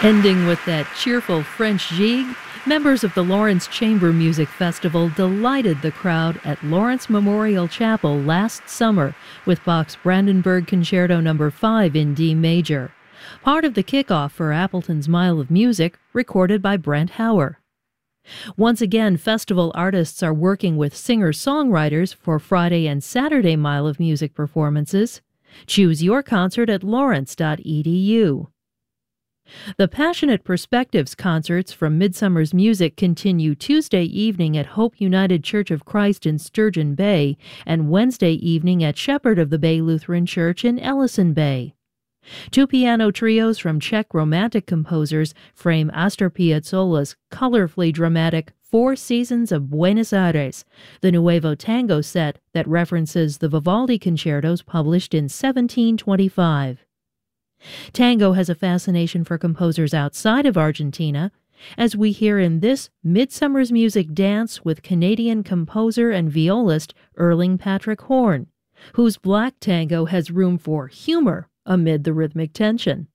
Ending with that cheerful French gigue, members of the Lawrence Chamber Music Festival delighted the crowd at Lawrence Memorial Chapel last summer with Bach's Brandenburg Concerto No. 5 in D major, part of the kickoff for Appleton's Mile of Music, recorded by Brent Hauer. Once again, festival artists are working with singer-songwriters for Friday and Saturday Mile of Music performances. Choose your concert at lawrence.edu. The Passionate Perspectives concerts from Midsummer's Music continue Tuesday evening at Hope United Church of Christ in Sturgeon Bay and Wednesday evening at Shepherd of the Bay Lutheran Church in Ellison Bay. Two piano trios from Czech Romantic composers frame Astor Piazzolla's colorfully dramatic Four Seasons of Buenos Aires, the Nuevo Tango set that references the Vivaldi concertos published in 1725. Tango has a fascination for composers outside of Argentina, as we hear in this Midsummer's Music dance with Canadian composer and violist Erling Patrick Horn, whose black tango has room for humor amid the rhythmic tension.